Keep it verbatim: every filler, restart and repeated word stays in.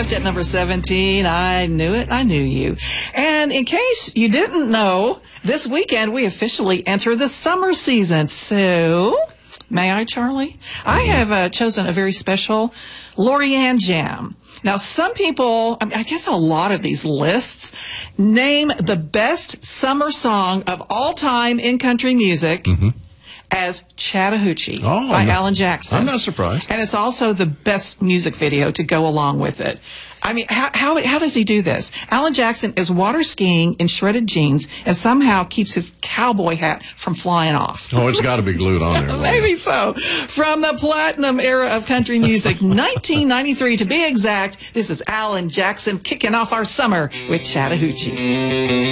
Swift at number seventeen. I knew it. I knew you. And in case you didn't know, this weekend we officially enter the summer season. So, may I, Charlie? I have uh, chosen a very special Lorianne Jam. Now, some people, I, mean, I guess a lot of these lists name the best summer song of all time in country music mm-hmm. as Chattahoochee oh, by not, Alan Jackson. I'm not surprised. And it's also the best music video to go along with it. I mean, how, how, how does he do this? Alan Jackson is water skiing in shredded jeans and somehow keeps his cowboy hat from flying off. Oh, it's got to be glued on there. Maybe so. From the platinum era of country music, nineteen ninety-three to be exact, this is Alan Jackson kicking off our summer with Chattahoochee.